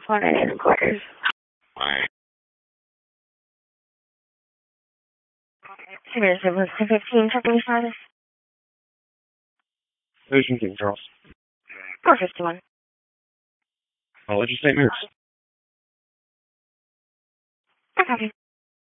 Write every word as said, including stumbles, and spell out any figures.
four nine and a quarter. Alright. Here's it was two fifteen, company status. Ocean King Charles. four fifty-one. I'll let you say moves. I copy.